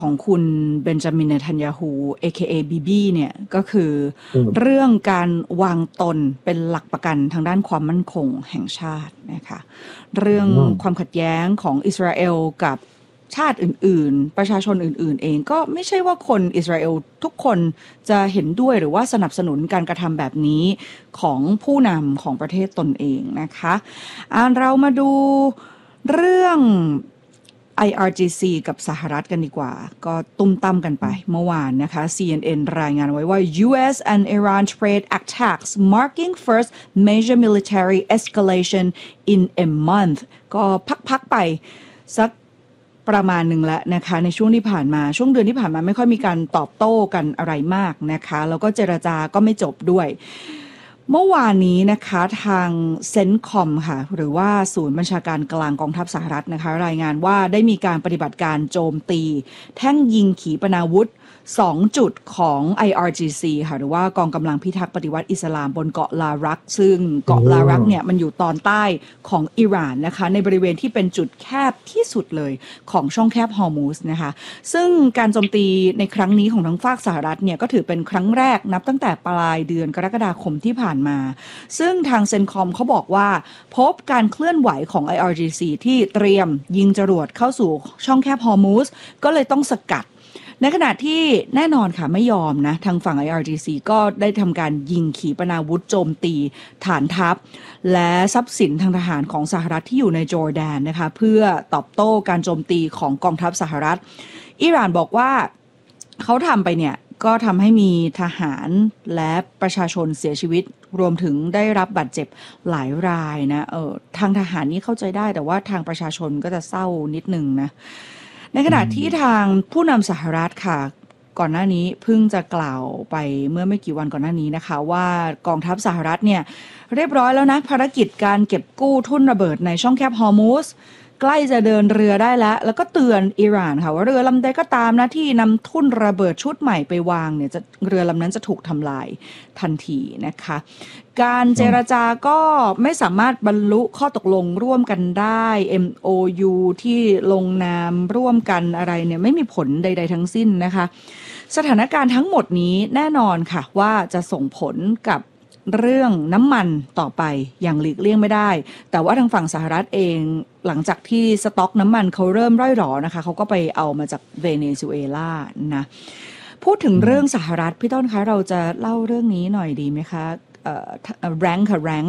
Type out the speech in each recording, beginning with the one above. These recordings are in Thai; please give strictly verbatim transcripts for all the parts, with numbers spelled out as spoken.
ของคุณเบนจามินเนทันยาฮู เอ เค เอ บี บี เนี่ยก็คืออืมเรื่องการวางตนเป็นหลักประกันทางด้านความมั่นคงแห่งชาตินะคะเรื่องอืมความขัดแย้งของอิสราเอลกับชาติอื่นๆประชาชนอื่นๆเองก็ไม่ใช่ว่าคนอิสราเอลทุกคนจะเห็นด้วยหรือว่าสนับสนุนการกระทำแบบนี้ของผู้นำของประเทศตนเองนะคะอ่าเรามาดูเรื่อง ไอ อาร์ จี ซี กับสหรัฐกันดีกว่าก็ตุ้มตั้มกันไปเมื่อวานนะคะ ซี เอ็น เอ็น รายงานไว้ว่า ยู เอส and Iran trade attacks marking first major military escalation in a month ก็พักๆไปสักประมาณหนึ่งแล้วนะคะในช่วงที่ผ่านมาช่วงเดือนที่ผ่านมาไม่ค่อยมีการตอบโต้กันอะไรมากนะคะแล้วก็เจรจาก็ไม่จบด้วยเมื่อวานนี้นะคะทางเซนคอมค่ะหรือว่าศูนย์บัญชาการกลางกองทัพสหรัฐนะคะรายงานว่าได้มีการปฏิบัติการโจมตีแท่งยิงขีปนาวุธสองจุดของ ไอ อาร์ จี ซี ค่ะหรือว่ากองกำลังพิทักษ์ปฏิวัติอิสลามบนเกาะลารักซึ่งเกาะลารักเนี่ยมันอยู่ตอนใต้ของอิหร่านนะคะในบริเวณที่เป็นจุดแคบที่สุดเลยของช่องแคบฮอร์มูซนะคะซึ่งการโจมตีในครั้งนี้ของทั้งฝั่งสหรัฐเนี่ยก็ถือเป็นครั้งแรกนับตั้งแต่ปลายเดือนกรกฎาคมที่ผ่านมาซึ่งทางเซนคอมเขาบอกว่าพบการเคลื่อนไหวของ ไอ อาร์ จี ซี ที่เตรียมยิงจรวดเข้าสู่ช่องแคบฮอร์มูซก็เลยต้องสกัดในขณะที่แน่นอนค่ะไม่ยอมนะทางฝั่ง ไอ อาร์ จี ซี ก็ได้ทำการยิงขีปนาวุธโจมตีฐานทัพและทรัพย์สินทางทหารของสหรัฐที่อยู่ในจอร์แดนนะคะเพื่อตอบโต้การโจมตีของกองทัพสหรัฐอิหร่านบอกว่าเขาทำไปเนี่ยก็ทำให้มีทหารและประชาชนเสียชีวิตรวมถึงได้รับบาดเจ็บหลายรายนะเออทางทหารนี่เข้าใจได้แต่ว่าทางประชาชนก็จะเศร้านิดนึงนะในขณะที่ทางผู้นำสหรัฐค่ะก่อนหน้านี้เพิ่งจะกล่าวไปเมื่อไม่กี่วันก่อนหน้านี้นะคะว่ากองทัพสหรัฐเนี่ยเรียบร้อยแล้วนะภารกิจการเก็บกู้ทุ่นระเบิดในช่องแคบฮอร์มูซใกล้จะเดินเรือได้แล้วแล้วก็เตือนอิหร่านค่ะว่าเรือลำใดก็ตามนะที่นำทุ่นระเบิดชุดใหม่ไปวางเนี่ยจะเรือลำนั้นจะถูกทำลายทันทีนะคะการเจรจาก็ไม่สามารถบรรลุข้อตกลงร่วมกันได้ เอ็ม โอ ยู ที่ลงนามร่วมกันอะไรเนี่ยไม่มีผลใดๆทั้งสิ้นนะคะสถานการณ์ทั้งหมดนี้แน่นอนค่ะว่าจะส่งผลกับเรื่องน้ำมันต่อไปอย่างหลีกเลี่ยงไม่ได้แต่ว่าทางฝั่งสหรัฐเองหลังจากที่สต็อกน้ำมันเขาเริ่มร่อยหรอนะคะเขาก็ไปเอามาจากเวเนซุเอลานะพูดถึงเรื่องสหรัฐพี่ต้นคะเราจะเล่าเรื่องนี้หน่อยดีไหมคะเอ่อแรงค่ะแรง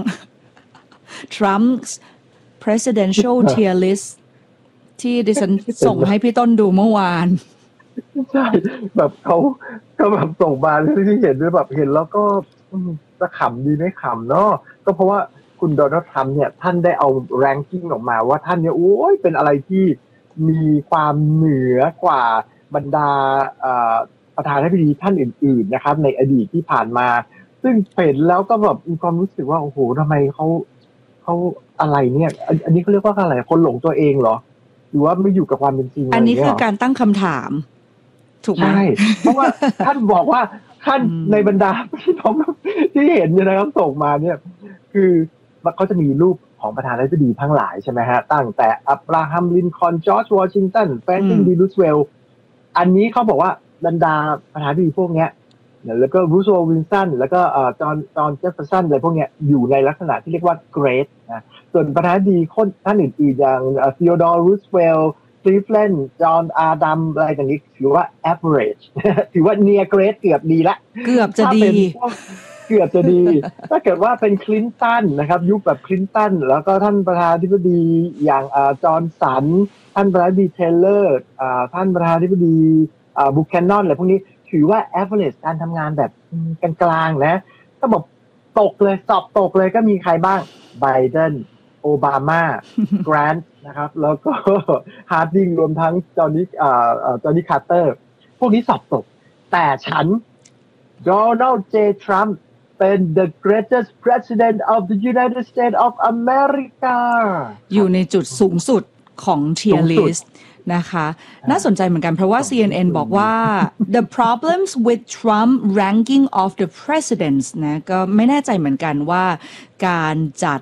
Trump's presidential tier list ที่ดิฉันส่งให้พี่ต้นดูเมื่อวานใช่แบบเขาก็แบบส่งมาที่เห็นด้วยแบบเห็นแล้วก็จะขำดีไม่ขำเนาะก็เพราะว่าคุณโดนัลด์ทรัมป์เนี่ยท่านได้เอาแรงกิ้งออกมาว่าท่านเนี่ยโอ้ยเป็นอะไรที่มีความเหนือกว่าบรรดาประธานาธิบดีท่านอื่นๆนะครับในอดีตที่ผ่านมาซึ่งเป็นแล้วก็แบบมีความรู้สึกว่าโอ้โหทำไมเขาเขาอะไรเนี่ยอันนี้เขาเรียกว่าอะไรคนหลงตัวเองเหรอหรือว่าไม่อยู่กับความเป็นจริงอันนี้คือการตั้งคำถามถูกไหมใช่เพราะว่าท่านบอกว่าท่านในบรรดาพี่น้องที่เห็นเนี่ยนะครับส่งมาเนี่ยคือเขาจะมีรูปของประธานาธิบดีทั้งหลายใช่ไหมฮะตั้งแต่อับราฮัมลินคอล์นจอร์จวอชิงตันแฟรงคลินดีรูสเวลต์อันนี้เขาบอกว่าบรรดาประธานาธิบดีพวกเนี้ยแล้วก็รูสเวลต์วิลสันแล้วก็เอ่อจอห์นจอห์นเจฟเฟอร์สันอะไรพวกเนี้ยอยู่ในลักษณะที่เรียกว่าเกรดนะส่วนประธานาธิบดีคนท่านอื่นๆอย่างธีโอดอร์รูสเวลต์คลีฟแลนด์จอห์นอาดัมอะไรอย่างนี้ถือว่า average ถือว่า near great เกือบดีละเกือบจะดีเกือบจะดีถ้าเกิดว่าเป็นคลินตันนะครับยุคแบบคลินตันแล้วก็ท่านประธานาธิบดีอย่างจอห์นสันท่านประธานาธิบดีเทเลอร์ท่านประธานาธิบดีบุคแคนนอนอะไรพวกนี้ถือว่า average การทำงานแบบกลางๆนะก็บอกตกเลยสอบตกเลยก็มีใครบ้างไบเดนโอบามาแกรนท์นะครับแล้วก็ฮาร์ดิงรวมทั้งจอห์นนี่อ่าจอห์นนี่คาร์เตอร์พวกนี้สอบตกแต่ฉันโดนัลด์เจทรัมป์เป็น the greatest president of the United States of America อยู่ในจุดสูงสุดของ tier list นะคะน่าสนใจเหมือนกันเพราะว่า ซี เอ็น เอ็น บอกว่า the problems with Trump ranking of the presidents นะก็ไม่แน่ใจเหมือนกันว่าการจัด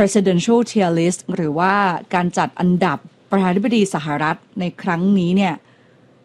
presidential tier list หรือว่าการจัดอันดับประธานาธิบดีสหรัฐในครั้งนี้เนี่ย